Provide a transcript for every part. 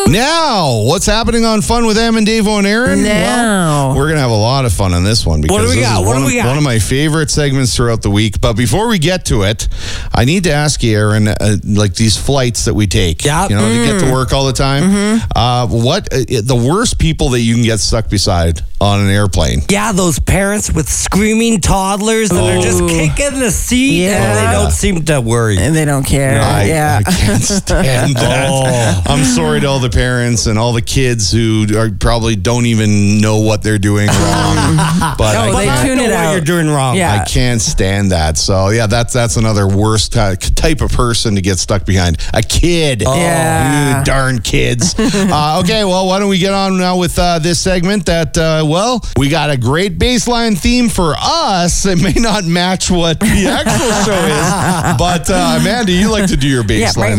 Now, what's happening on Fun with Em and Davo and Aaron? Now. Well, we're going to have a lot of fun on this one because What do we this got? is What do we got? one of my favorite segments throughout the week. But before we get to it, I need to ask you, Aaron, like these flights that we take, Yep. to get to work all the time. What the worst people that you can get stuck beside on an airplane? Yeah, those parents with screaming toddlers that are just kicking the seat and Yeah. they don't seem to worry. And they don't care. I can't stand that. I'm sorry to all the parents and all the kids who probably don't even know what they're doing wrong. But No, they I tune know it what out. you're doing wrong. Yeah. I can't stand that. So, yeah, that's another worst type of person to get stuck behind. A kid. Yeah. You darn kids. Okay, well, why don't we get on now with this segment that, we got a great baseline theme for us. It may not match what the actual show is, but Amanda, you like to do your baseline.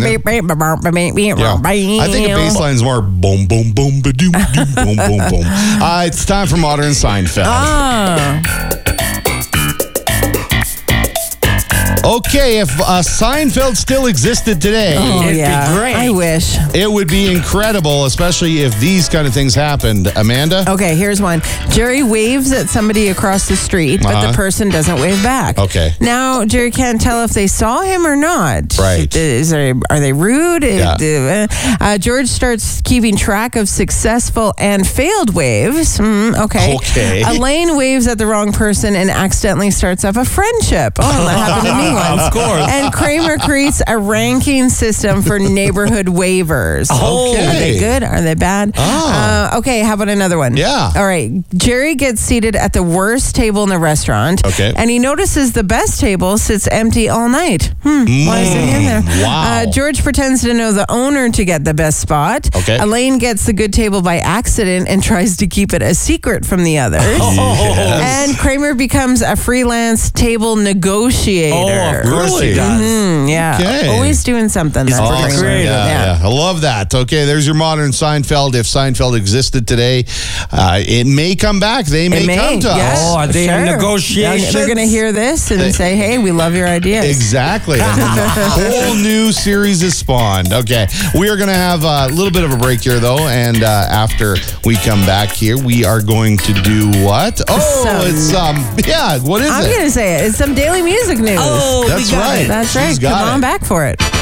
I think a baseline is more boom, boom, boom, ba-doom, ba-doom, boom, boom, boom. It's time for Modern Seinfeld. Okay, if Seinfeld still existed today, It'd be great. I wish. it would be incredible, especially if these kind of things happened. Amanda? Okay, here's one. Jerry waves at somebody across the street, but the person doesn't wave back. Okay. Now, Jerry can't tell if they saw him or not. Right. Are they rude? Yeah. George starts keeping track of successful and failed waves. Okay. Okay. Elaine waves at the wrong person and accidentally starts up a friendship. Oh, that happened to me once. Of course. And Kramer creates a ranking system for neighborhood waivers. Okay. Are they good? Are they bad? Okay, how about another one? Yeah. All right. Jerry gets seated at the worst table in the restaurant. Okay. And he notices the best table sits empty all night. Why is it in there? Wow. George pretends to know the owner to get the best spot. Okay. Elaine gets the good table by accident and tries to keep it a secret from the others. And Kramer becomes a freelance table negotiator. Of course he does. Yeah. Okay. Always doing something. That's Awesome. Kramer. creative. Yeah. I love that. Okay, there's your Modern Seinfeld. If Seinfeld existed today, it may come back. They may come to yeah, us. Oh, are they in negotiations? They're going to hear this and say, hey, we love your ideas. Exactly. And a whole new series is spawned. Okay. We are going to have a little bit of a break here, though. And after we come back here, we are going to do what? What is I'm it? going to say it. It's some daily music news. Oh, That's we got right. it. That's right. She's got Come it. on back for it.